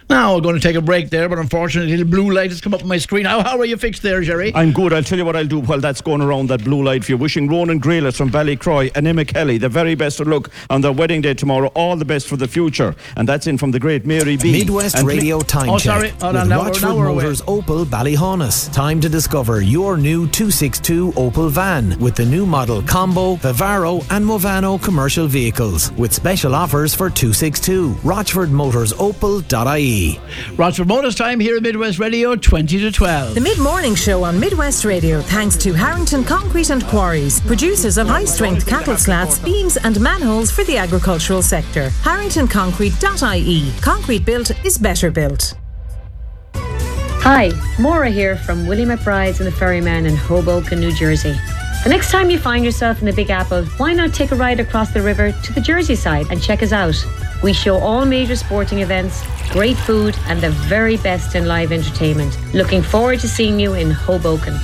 Now we're going to take a break there, but unfortunately the blue light has come up on my screen. How are you fixed there, Jerry? I'm good. I'll tell you what I'll do while that's going around, that blue light for you. Wishing Ronan Grealis from Ballycroy and Emma Kelly the very best of luck on their wedding day tomorrow. All the best for the future. And that's in from the great Mary B. Midwest Radio Time Check with Rochford Motors Opel Ballyhonus. Time to discover your new 262 Opel van with the new model Combo, Vivaro and Movano commercial vehicles with special offers for 262. RochfordMotorsOpel.ie. Rochford Motors time here at Midwest Radio, 20 to 12. The mid-morning show on Midwest Radio thanks to Harrington Concrete and Quarries, producers of high-strength cattle slats, beams and manholes for the agricultural sector. HarringtonConcrete.ie. Concrete built is better built. Hi, Maura here from Willie McBride's and the Ferryman in Hoboken, New Jersey. The next time you find yourself in the Big Apple, why not take a ride across the river to the Jersey side and check us out? We show all major sporting events, great food and the very best in live entertainment. Looking forward to seeing you in Hoboken.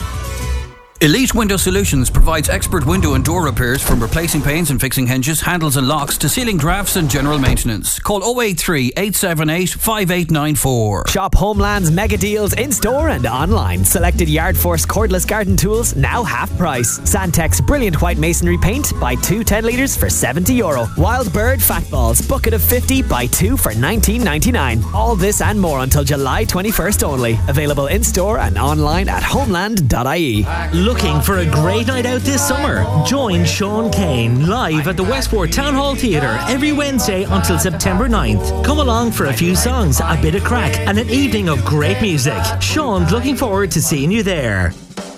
Elite Window Solutions provides expert window and door repairs, from replacing panes and fixing hinges, handles and locks to sealing drafts and general maintenance. Call 083 878 5894. Shop Homeland's mega deals in store and online. Selected Yard Force cordless garden tools now half price. Sandtex brilliant white masonry paint, buy 2 10 litres for €70. Wild Bird fat balls bucket of 50, buy 2 for $19.99. All this and more until July 21st only. Available in store and online at homeland.ie. Looking for a great night out this summer? Join Sean Kane live at the Westport Town Hall Theatre every Wednesday until September 9th. Come along for a few songs, a bit of crack and an evening of great music. Sean's looking forward to seeing you there.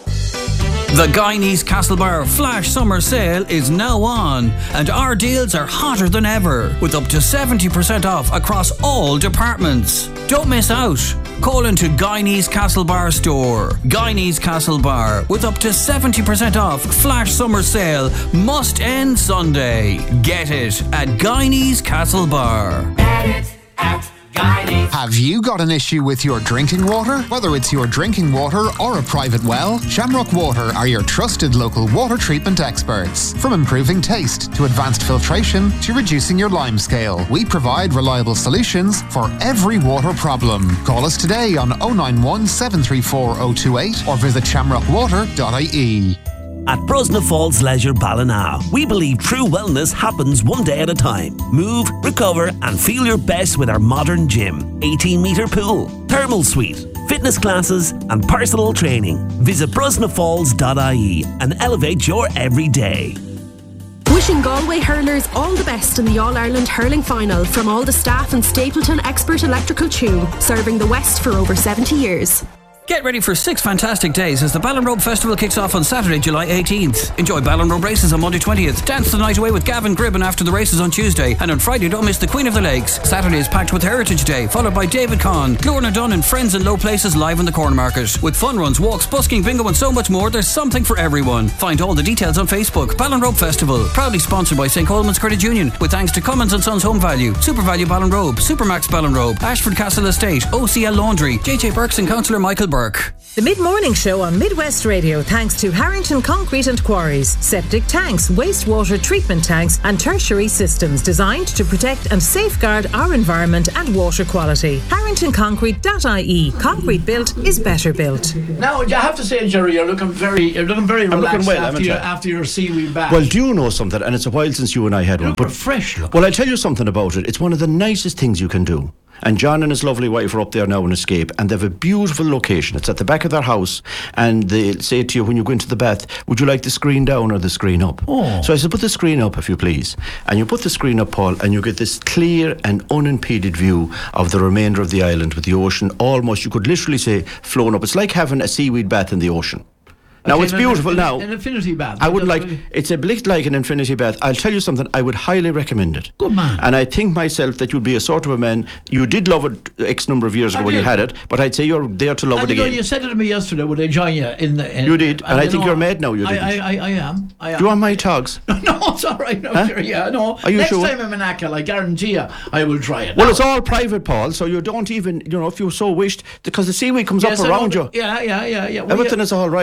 The Guyanese Castlebar Flash Summer Sale is now on, and our deals are hotter than ever, with up to 70% off across all departments. Don't miss out. Call into Guyanese Castlebar store. Guyanese Castlebar, with up to 70% off Flash Summer Sale, must end Sunday. Get it at Guyanese Castlebar. Get it at Guyanese. Have you got an issue with your drinking water? Whether it's your drinking water or a private well, Shamrock Water are your trusted local water treatment experts. From improving taste to advanced filtration to reducing your lime scale, we provide reliable solutions for every water problem. Call us today on 091 734 028 or visit shamrockwater.ie. At Brosna Falls Leisure Ballina, we believe true wellness happens one day at a time. Move, recover and feel your best with our modern gym, 18-metre pool, thermal suite, fitness classes and personal training. Visit brosnafalls.ie and elevate your everyday. Wishing Galway hurlers all the best in the All-Ireland Hurling Final from all the staff and Stapleton Expert Electrical Tune, serving the West for over 70 years. Get ready for 6 fantastic days as the Ballinrobe Festival kicks off on Saturday, July 18th. Enjoy Ballinrobe races on Monday 20th. Dance the night away with Gavin Gribben after the races on Tuesday. And on Friday, don't miss the Queen of the Lakes. Saturday is packed with Heritage Day, followed by David Conn, Lorna Dunn and Friends in Low Places live in the Corn Market. With fun runs, walks, busking, bingo and so much more, there's something for everyone. Find all the details on Facebook. Ballinrobe Festival, proudly sponsored by St. Coleman's Credit Union, with thanks to Cummins & Sons Home Value, Super Value Ballinrobe, Supermax Ballinrobe, Ashford Castle Estate, OCL Laundry, JJ Burks and Councillor Michael Burke. The mid-morning show on Midwest Radio thanks to Harrington Concrete and Quarries. Septic tanks, wastewater treatment tanks and tertiary systems designed to protect and safeguard our environment and water quality. HarringtonConcrete.ie. Concrete built is better built. Now, I have to say, Jerry, you're looking very relaxed. I'm looking well, after your seaweed bath. Well, do you know something? And it's a while since you and I had one. But fresh look. Well, I'll tell you something about it. It's one of the nicest things you can do. And John and his lovely wife are up there now in Escape, and they have a beautiful location. It's at the back of their house, and they'll say to you when you go into the bath, would you like the screen down or the screen up? Oh. So I said, put the screen up if you please. And you put the screen up, Paul, and you get this clear and unimpeded view of the remainder of the island with the ocean almost, you could literally say, flown up. It's like having a seaweed bath in the ocean. Now, it's beautiful now. An infinity bath. I would like, it's a bit like an infinity bath. I'll tell you something, I would highly recommend it. Good man. And I think myself that you'd be a sort of a man, you did love it X number of years ago when you had it, but I'd say you're there to love it again. You said it to me yesterday, would I join you in the... You did, and I think you're mad now, you didn't. I am. Do you want my togs? No, it's all right. No, sure, yeah, no. Are you Next sure? time I'm in Achill, I guarantee you, I will try it. Well, it's all private, Paul, so you don't even, if you so wished, because the seaweed comes up around you. Yeah. Everything is all right. Were you in the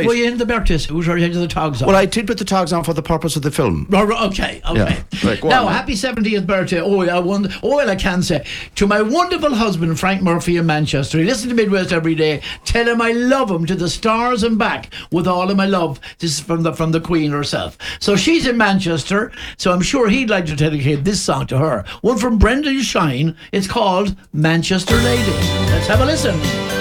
birthdays? Who's already had the togs on? Well, I did put the togs on for the purpose of the film. Okay. Yeah. Right, Now, happy 70th birthday. I can say to my wonderful husband Frank Murphy in Manchester. He listens to Midwest every day. Tell him I love him to the stars and back with all of my love. This is from the Queen herself. So she's in Manchester, so I'm sure he'd like to dedicate this song to her. One from Brendan Shine. It's called Manchester Lady. Let's have a listen.